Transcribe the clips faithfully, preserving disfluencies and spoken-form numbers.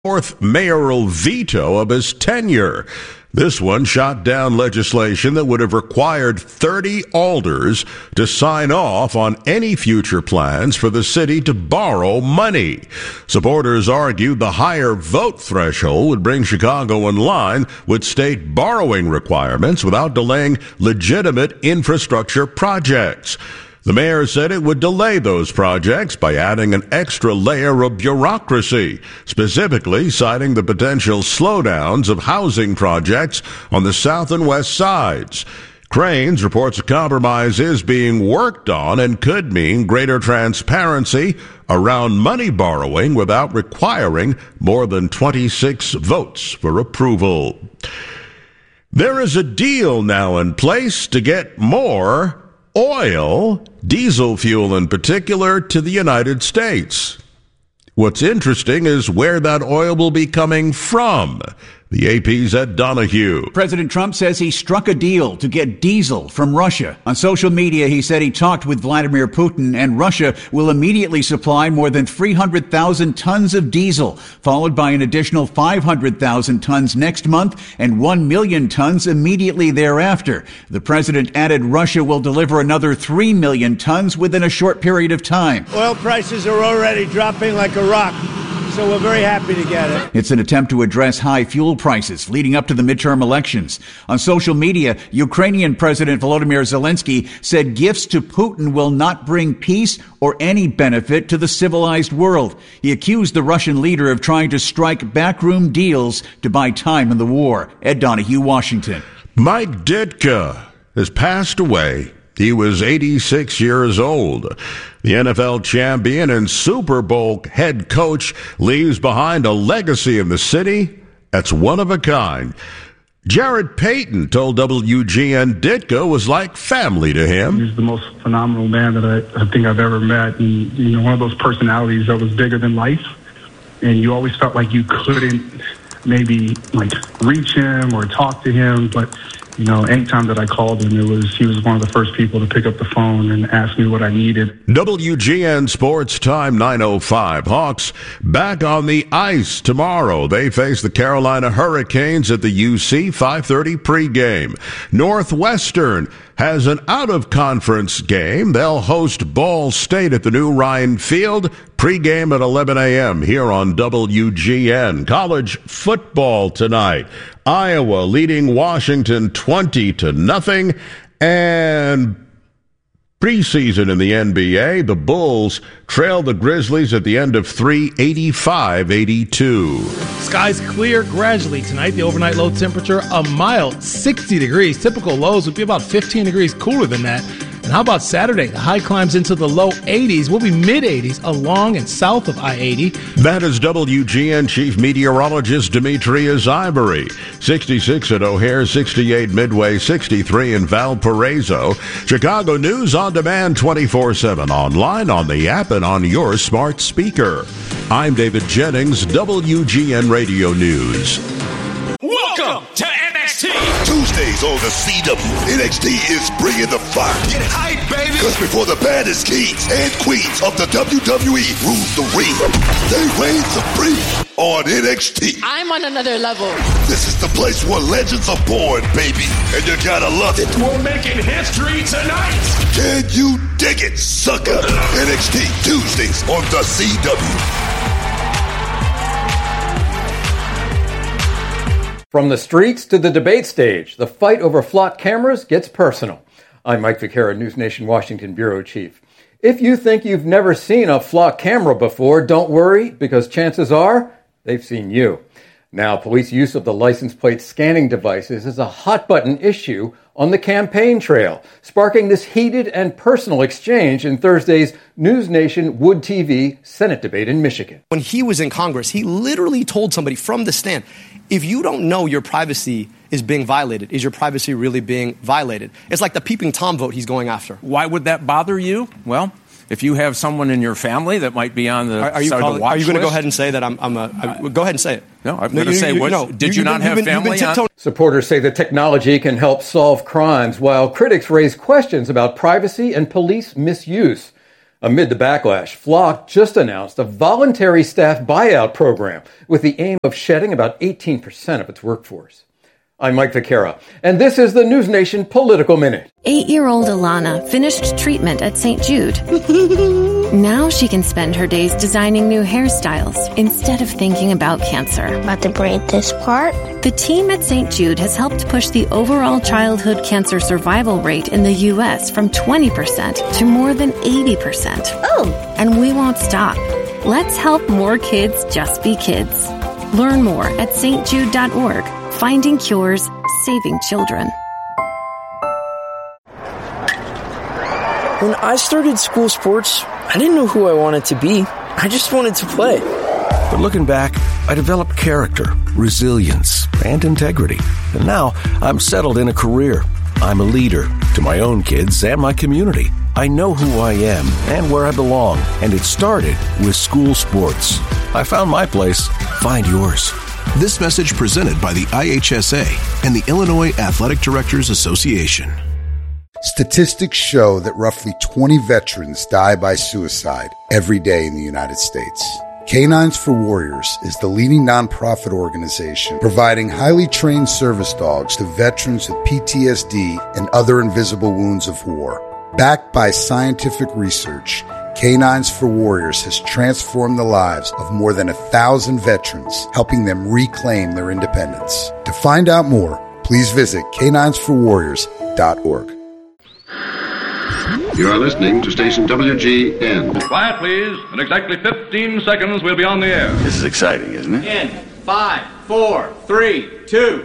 fourth mayoral veto of his tenure. This one shot down legislation that would have required thirty alders to sign off on any future plans for the city to borrow money. Supporters argued the higher vote threshold would bring Chicago in line with state borrowing requirements without delaying legitimate infrastructure projects. The mayor said it would delay those projects by adding an extra layer of bureaucracy, specifically citing the potential slowdowns of housing projects on the south and west sides. Cranes reports a compromise is being worked on and could mean greater transparency around money borrowing without requiring more than twenty-six votes for approval. There is a deal now in place to get more oil, diesel fuel in particular, to the United States. What's interesting is where that oil will be coming from. The A P's Ed Donahue. President Trump says he struck a deal to get diesel from Russia. On social media, he said he talked with Vladimir Putin, and Russia will immediately supply more than three hundred thousand tons of diesel, followed by an additional five hundred thousand tons next month and one million tons immediately thereafter. The president added Russia will deliver another three million tons within a short period of time. Oil prices are already dropping like a rock, so we're very happy to get it. It's an attempt to address high fuel prices leading up to the midterm elections. On social media, Ukrainian President Volodymyr Zelensky said gifts to Putin will not bring peace or any benefit to the civilized world. He accused the Russian leader of trying to strike backroom deals to buy time in the war. Ed Donahue, Washington. Mike Ditka has passed away. He was eighty-six years old. The N F L champion and Super Bowl head coach leaves behind a legacy in the city that's one of a kind. Jared Payton told W G N Ditka was like family to him. He's the most phenomenal man that I, I think I've ever met. And, you know, one of those personalities that was bigger than life. And you always felt like you couldn't maybe like reach him or talk to him, but you know, anytime that I called him, it was he was one of the first people to pick up the phone and ask me what I needed. W G N Sports Time nine oh five. Hawks back on the ice tomorrow. They face the Carolina Hurricanes at the U C five thirty pregame. Northwestern has an out-of-conference game. They'll host Ball State at the new Ryan Field. Pregame at eleven a.m. here on W G N. College football tonight. Iowa leading Washington twenty to nothing. And preseason in the N B A, the Bulls trail the Grizzlies at the end of three, eighty-five eighty-two. Skies clear gradually tonight. The overnight low temperature a mild sixty degrees. Typical lows would be about fifteen degrees cooler than that. And how about Saturday? The high climbs into the low eighties. We'll be mid-eighties along and south of I eighty. That is W G N Chief Meteorologist Demetrius Ivory. sixty-six at O'Hare, sixty-eight Midway, sixty-three in Valparaiso. Chicago News on demand twenty-four seven online, on the app, and on your smart speaker. I'm David Jennings, W G N Radio News. Welcome to N X T. Tuesdays on the C W, N X T is bringing the fire. Get hype, baby. Because before the baddest kings and queens of the W W E rule the ring, they reign supreme on N X T. I'm on another level. This is the place where legends are born, baby, and you gotta love it. We're making history tonight. Can you dig it, sucker? N X T Tuesdays on the C W. From the streets to the debate stage, the fight over flock cameras gets personal. I'm Mike Vaquera, News Nation Washington Bureau Chief. If you think you've never seen a flock camera before, don't worry, because chances are they've seen you. Now, police use of the license plate scanning devices is a hot-button issue on the campaign trail, sparking this heated and personal exchange in Thursday's News Nation Wood T V Senate debate in Michigan. When he was in Congress, he literally told somebody from the stand, if you don't know your privacy is being violated, is your privacy really being violated? It's like the peeping Tom vote he's going after. Why would that bother you? Well, if you have someone in your family that might be on the, are, are you, sorry, calling, the watch are you going to go ahead and list? say that I'm, I'm a, I, go ahead and say it. No, I'm going to say, you, what, no, did you, you not been, have been, family on? Supporters say the technology can help solve crimes, while critics raise questions about privacy and police misuse. Amid the backlash, Flock just announced a voluntary staff buyout program with the aim of shedding about eighteen percent of its workforce. I'm Mike Vaquera, and this is the News Nation Political Minute. Eight-year-old Alana finished treatment at Saint Jude. Now she can spend her days designing new hairstyles instead of thinking about cancer. About to braid this part? The team at Saint Jude has helped push the overall childhood cancer survival rate in the U S from twenty percent to more than eighty percent. Oh! And we won't stop. Let's help more kids just be kids. Learn more at s t jude dot org. Finding cures, saving children. When I started school sports, I didn't know who I wanted to be. I just wanted to play. But looking back, I developed character, resilience, and integrity. And now I'm settled in a career. I'm a leader to my own kids and my community. I know who I am and where I belong. And it started with school sports. I found my place. Find yours. This message presented by the I H S A and the Illinois Athletic Directors Association. Statistics show that roughly twenty veterans die by suicide every day in the United States. Canines for Warriors is the leading nonprofit organization providing highly trained service dogs to veterans with P T S D and other invisible wounds of war. Backed by scientific research, Canines for Warriors has transformed the lives of more than a thousand veterans, helping them reclaim their independence. To find out more, please visit canines for warriors dot org. You are listening to station W G N. Quiet, please. In exactly fifteen seconds, we'll be on the air. This is exciting, isn't it? In five, four, three, two.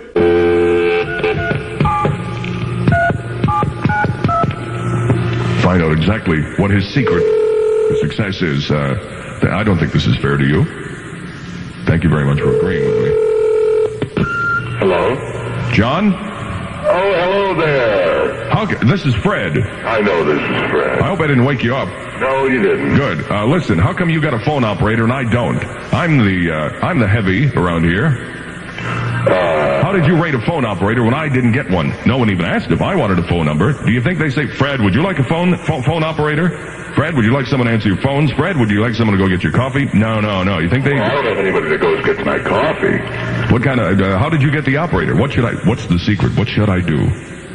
Find out exactly what his secret to success is. Uh, I don't think this is fair to you. Thank you very much for agreeing with me. Hello? John? Oh, hello there. How, this is Fred. I know this is Fred. I hope I didn't wake you up. No, you didn't. Good. Uh, listen, how come you got a phone operator and I don't? I'm the uh, I'm the heavy around here. Uh, how did you rate a phone operator when I didn't get one? No one even asked if I wanted a phone number. Do you think they say, Fred, would you like a phone phone, phone operator? Fred, would you like someone to answer your phones? Fred, would you like someone to go get your coffee? No, no, no. You think they... Well, I don't have anybody that goes gets my coffee. What kind of... Uh, how did you get the operator? What should I... What's the secret? What should I do?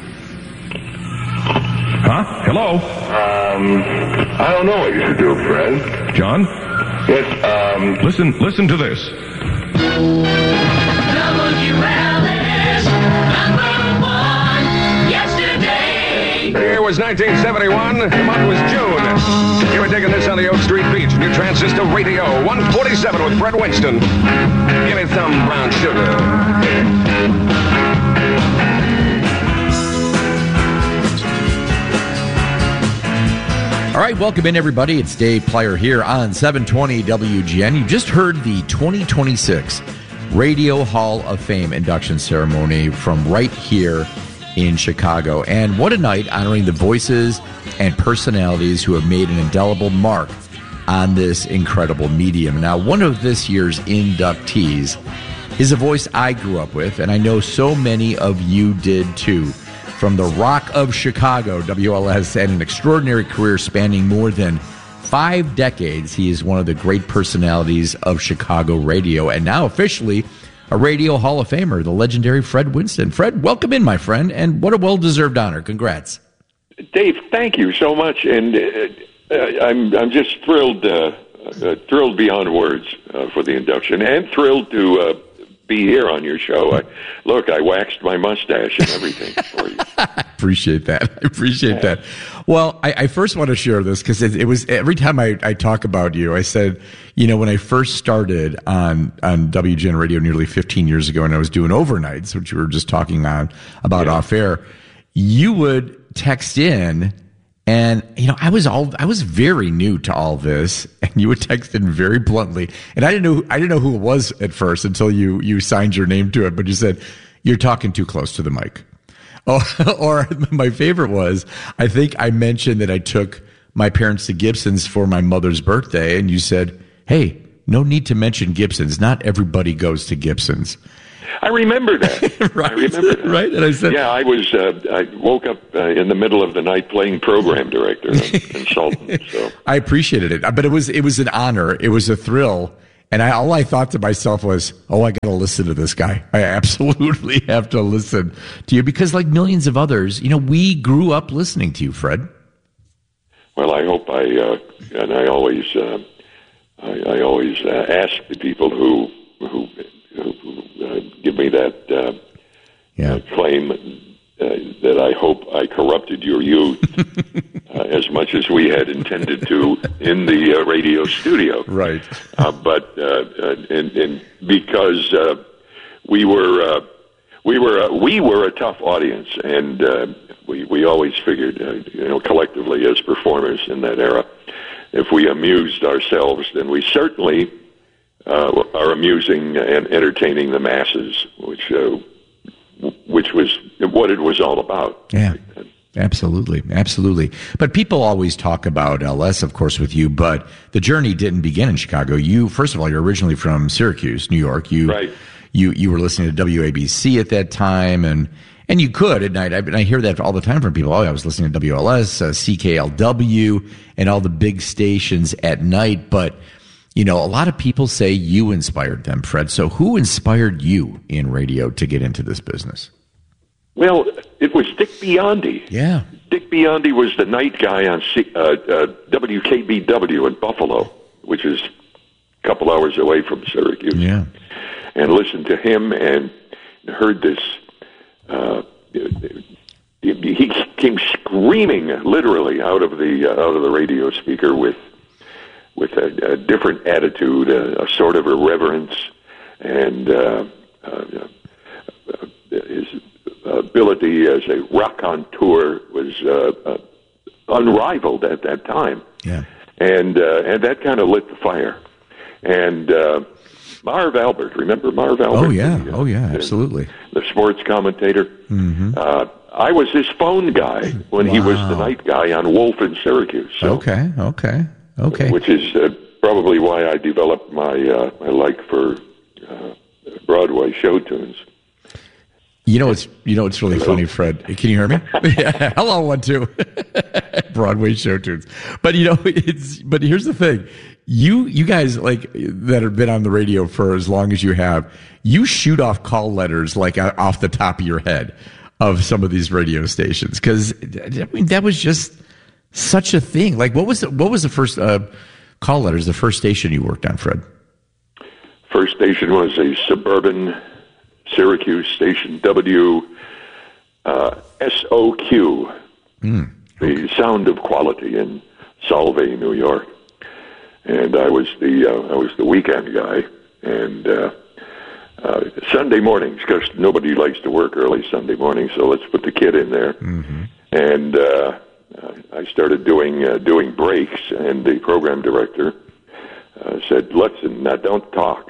Huh? Hello? Um, I don't know what you should do, Fred. John? Yes, um... Listen, listen to this. W L is number one yesterday. The year was nineteen seventy-one. The month was June. You were digging this on the Oak Street Beach. New Transistor Radio, one forty-seven with Fred Winston. Give me some brown sugar. All right, welcome in, everybody. It's Dave Plyer here on seven twenty W G N. You just heard the twenty twenty-six Radio Hall of Fame induction ceremony from right here in Chicago. And what a night honoring the voices and personalities who have made an indelible mark on this incredible medium. Now, one of this year's inductees is a voice I grew up with, and I know so many of you did too. From the Rock of Chicago, W L S, and an extraordinary career spanning more than five decades, he is one of the great personalities of Chicago radio, and now officially a Radio Hall of Famer, the legendary Fred Winston. Fred, welcome in, my friend, and what a well-deserved honor. Congrats. Dave, thank you so much, and uh, I'm I'm just thrilled, uh, uh, thrilled beyond words uh, for the induction, and thrilled to uh, be here on your show. I, look, I waxed my mustache and everything for you. Appreciate that. I appreciate yeah. that. Well, I, I first want to share this because it, it was every time I, I talk about you, I said, you know, when I first started on, on W G N Radio nearly fifteen years ago, and I was doing overnights, which we were just talking on about yeah. off air, you would text in. And, you know, I was all, I was very new to all this, and you would text in very bluntly. And I didn't know, I didn't know who it was at first until you, you signed your name to it, but you said, you're talking too close to the mic. Oh, or my favorite was, I think I mentioned that I took my parents to Gibson's for my mother's birthday, and you said, hey, no need to mention Gibson's. Not everybody goes to Gibson's. I remember that. right, I remember that. Right, and I said, yeah, I was. Uh, I woke up uh, in the middle of the night playing program director and consultant. So I appreciated it, but it was it was an honor. It was a thrill, and I, all I thought to myself was, "Oh, I got to listen to this guy. I absolutely have to listen to you," because, like millions of others, you know, we grew up listening to you, Fred. Well, I hope I uh, and I always uh, I, I always uh, ask the people who who. who uh, give me that uh, yeah. uh, claim uh, that I hope I corrupted your youth uh, as much as we had intended to in the uh, radio studio. Right. Uh, but uh, uh, and, and because uh, we were uh, we were uh, we were a tough audience, and uh, we we always figured, uh, you know, collectively as performers in that era, if we amused ourselves, then we certainly Uh, are amusing and entertaining the masses, which uh, which was what it was all about. Yeah, absolutely, absolutely. But people always talk about L S, of course, with you, but the journey didn't begin in Chicago. You, first of all, you're originally from Syracuse, New York. You, right. You you were listening to W A B C at that time, and and you could at night. I, and I hear that all the time from people. Oh, I was listening to W L S, uh, C K L W, and all the big stations at night, but you know, a lot of people say you inspired them, Fred. So who inspired you in radio to get into this business? Well, it was Dick Biondi. Yeah. Dick Biondi was the night guy on C- uh, uh, W K B W in Buffalo, which is a couple hours away from Syracuse. Yeah. And listened to him and heard this. Uh, he came screaming, literally, out of the uh, out of the radio speaker with with a, a different attitude, a, a sort of irreverence, and uh, uh, uh, his ability as a raconteur was uh, uh, unrivaled at that time. Yeah, and uh, and that kind of lit the fire. And uh, Marv Albert, remember Marv Albert? Oh yeah, the, uh, oh yeah, absolutely. The, the sports commentator. Mm-hmm. Uh, I was his phone guy when wow. he was the night guy on Wolf in Syracuse. So. Okay, okay. Okay. Which is uh, probably why I developed my uh, my like for uh, Broadway show tunes. You know it's you know it's really Hello? funny, Fred. Can you hear me? Yeah. Hello, one two. Broadway show tunes. But you know it's but here's the thing. You you guys like that have been on the radio for as long as you have, you shoot off call letters like off the top of your head of some of these radio stations, because I mean that was just such a thing. Like, what was the, what was the first uh, call letters? The first station you worked on, Fred? First station was a suburban Syracuse station, W uh, S O Q, mm, okay. The Sound of Quality in Solvay, New York. And I was the uh, I was the weekend guy, and uh, uh, Sunday mornings, because nobody likes to work early Sunday mornings, so let's put the kid in there. Mm-hmm. And uh, I started doing uh, doing breaks, and the program director uh, said, "Listen, now don't talk.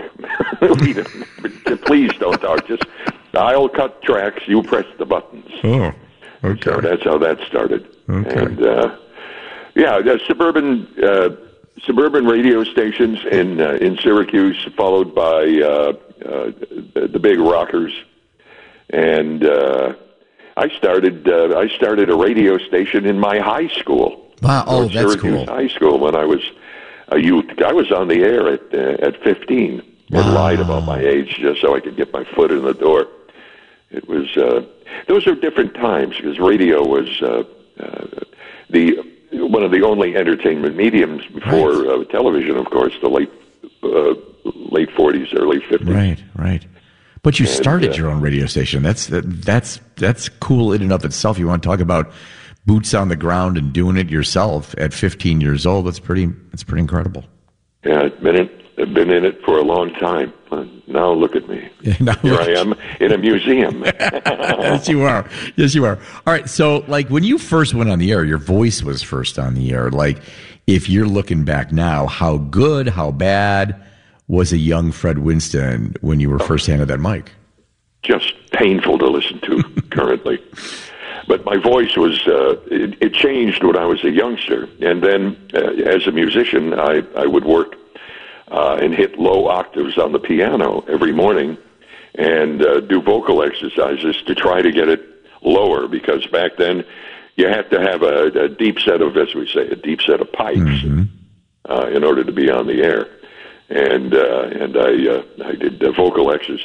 Please don't talk. Just I'll cut tracks. You press the buttons." Oh, okay. So that's how that started. Okay. And uh, yeah, the suburban uh, suburban radio stations in uh, in Syracuse, followed by uh, uh, the, the big rockers, and. Uh, I started. Uh, I started a radio station in my high school. Wow! Oh, North that's Syracuse cool. High school when I was a youth. I was on the air at uh, at fifteen. Wow. And lied about my age just so I could get my foot in the door. It was. Uh, those are different times because radio was uh, uh, the one of the only entertainment mediums before right. uh, television. Of course, the late uh, late forties, early fifties. Right. Right. But you And, started uh, your own radio station. That's that's that's cool in and of itself. You want to talk about boots on the ground and doing it yourself at fifteen years old? That's pretty. That's pretty incredible. Yeah, I've been in, I've been in it for a long time. Uh, now look at me. Yeah, now Here look. I am in a museum. Yes, you are. Yes, you are. All right. So, like, when you first went on the air, your voice was first on the air. Like, if you're looking back now, how good, how bad was a young Fred Winston when you were first handed that mic? Just painful to listen to currently. But my voice was, uh, it, it changed when I was a youngster. And then uh, as a musician, I, I would work uh, and hit low octaves on the piano every morning. and uh, do vocal exercises to try to get it lower, because back then you had to have a, a deep set of, as we say, a deep set of pipes mm-hmm. uh, in order to be on the air. And uh, and I uh, I did uh, vocal exercises